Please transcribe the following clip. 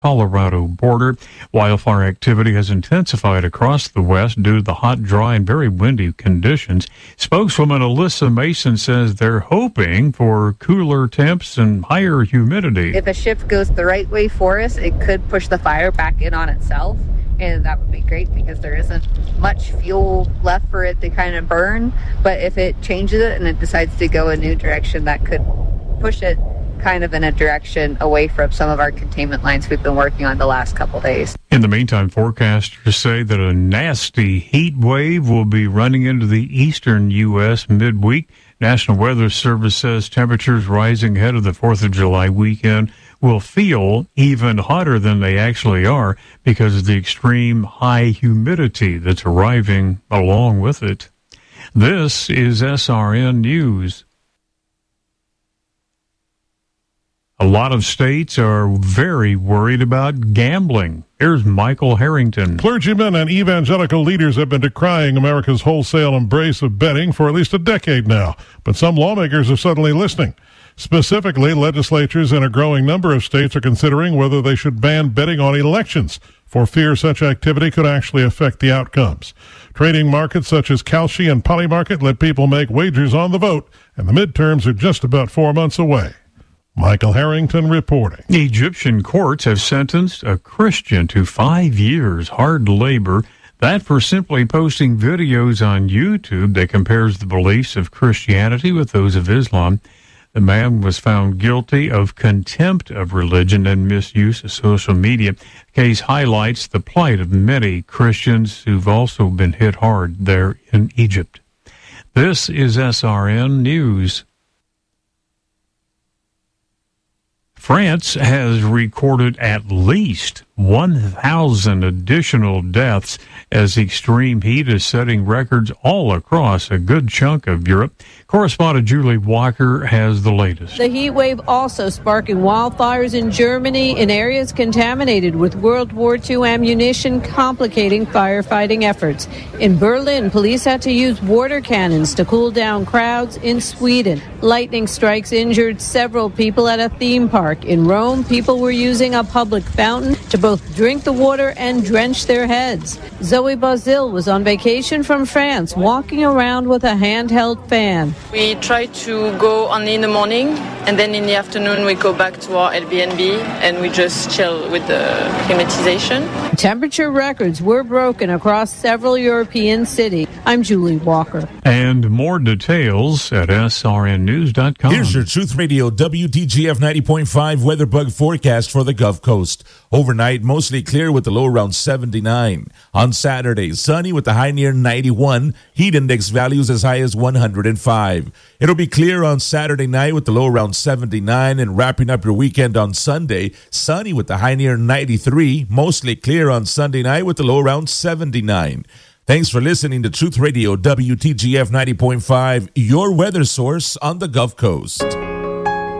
Colorado border. Wildfire activity has intensified across the west due to the hot, dry, and very windy conditions. Spokeswoman Alyssa Mason says they're hoping for cooler temps and higher humidity. If a shift goes the right way for us, it could push the fire back in on itself, and that would be great because there isn't much fuel left for it to kind of burn. But if it changes it and it decides to go a new direction, that could push it kind of in a direction away from some of our containment lines we've been working on the last couple days. In the meantime, forecasters say that a nasty heat wave will be running into the eastern U.S. midweek. National Weather Service says temperatures rising ahead of the 4th of July weekend will feel even hotter than they actually are because of the extreme high humidity that's arriving along with it. This is SRN News. A lot of states are very worried about gambling. Here's Michael Harrington. Clergymen and evangelical leaders have been decrying America's wholesale embrace of betting for at least a decade now, but some lawmakers are suddenly listening. Specifically, legislatures in a growing number of states are considering whether they should ban betting on elections for fear such activity could actually affect the outcomes. Trading markets such as Kalshi and Polymarket let people make wagers on the vote, and the midterms are just about 4 months away. Michael Harrington reporting. Egyptian courts have sentenced a Christian to 5 years hard labor, that for simply posting videos on YouTube that compares the beliefs of Christianity with those of Islam. The man was found guilty of contempt of religion and misuse of social media. The case highlights the plight of many Christians who've also been hit hard there in Egypt. This is SRN News. France has recorded at least 1,000 additional deaths as extreme heat is setting records all across a good chunk of Europe. Correspondent Julie Walker has the latest. The heat wave also sparking wildfires in Germany in areas contaminated with World War II ammunition, complicating firefighting efforts. In Berlin, police had to use water cannons to cool down crowds. In Sweden, lightning strikes injured several people at a theme park. In Rome, people were using a public fountain to both drink the water and drench their heads. Zoe Bazil was on vacation from France, walking around with a handheld fan. We try to go only in the morning, and then in the afternoon we go back to our Airbnb and we just chill with the climatization. Temperature records were broken across several European cities. I'm Julie Walker. And more details at srnnews.com. Here's your Truth Radio WDGF 90.5 weather bug forecast for the Gulf Coast. Overnight, mostly clear with the low around 79. On Saturday, sunny with the high near 91. Heat index values as high as 105. It'll be clear on Saturday night with the low around 79, and wrapping up your weekend on Sunday, sunny with the high near 93. Mostly clear on Sunday night with the low around 79. Thanks for listening to Truth Radio WTGF 90.5, your weather source on the Gulf Coast.